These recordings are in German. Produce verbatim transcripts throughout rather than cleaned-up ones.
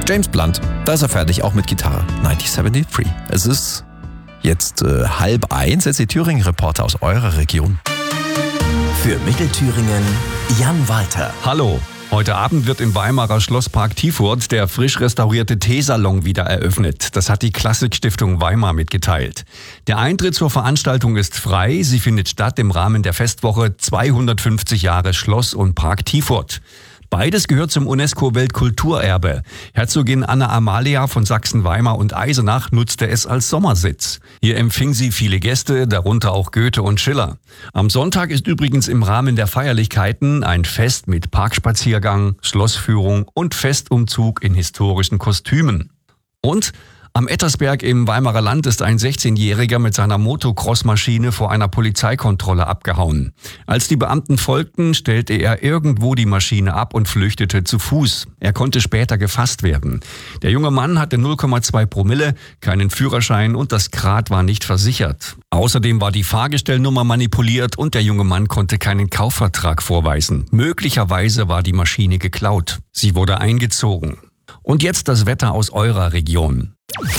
James Blunt, da ist er fertig, auch mit Gitarre. neunzehnhundertdreiundsiebzig. Es ist jetzt äh, halb eins, jetzt die Thüringen-Reporter aus eurer Region. Für Mittelthüringen Jan Walter. Hallo. Heute Abend wird im Weimarer Schlosspark Tiefurt der frisch restaurierte Teesalon wieder eröffnet. Das hat die Klassikstiftung Weimar mitgeteilt. Der Eintritt zur Veranstaltung ist frei. Sie findet statt im Rahmen der Festwoche zweihundertfünfzig Jahre Schloss und Park Tiefurt. Beides gehört zum UNESCO-Weltkulturerbe. Herzogin Anna Amalia von Sachsen-Weimar und Eisenach nutzte es als Sommersitz. Hier empfing sie viele Gäste, darunter auch Goethe und Schiller. Am Sonntag ist übrigens im Rahmen der Feierlichkeiten ein Fest mit Parkspaziergang, Schlossführung und Festumzug in historischen Kostümen. Und am Ettersberg im Weimarer Land ist ein sechzehnjähriger mit seiner Motocross-Maschine vor einer Polizeikontrolle abgehauen. Als die Beamten folgten, stellte er irgendwo die Maschine ab und flüchtete zu Fuß. Er konnte später gefasst werden. Der junge Mann hatte null Komma zwei Promille, keinen Führerschein und das Grad war nicht versichert. Außerdem war die Fahrgestellnummer manipuliert und der junge Mann konnte keinen Kaufvertrag vorweisen. Möglicherweise war die Maschine geklaut. Sie wurde eingezogen. Und jetzt das Wetter aus eurer Region.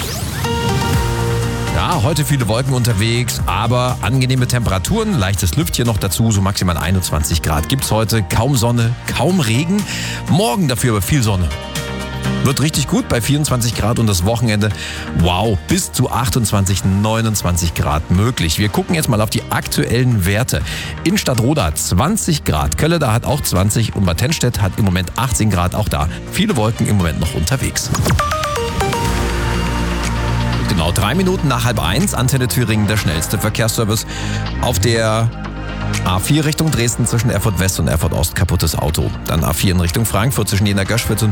Ja, heute viele Wolken unterwegs, aber angenehme Temperaturen, leichtes Lüftchen noch dazu, so maximal einundzwanzig Grad gibt's heute, kaum Sonne, kaum Regen, morgen dafür aber viel Sonne. Wird richtig gut bei vierundzwanzig Grad und das Wochenende, wow, bis zu achtundzwanzig, neunundzwanzig Grad möglich. Wir gucken jetzt mal auf die aktuellen Werte. In Stadtroda zwanzig Grad, Kölleda hat auch zwanzig und Bad Tennstedt hat im Moment achtzehn Grad, auch da viele Wolken im Moment noch unterwegs. Genau, drei Minuten nach halb eins, Antenne Thüringen, der schnellste Verkehrsservice. Auf der A vier Richtung Dresden zwischen Erfurt West und Erfurt Ost kaputtes Auto. Dann A vier in Richtung Frankfurt zwischen Jena Göschwitz und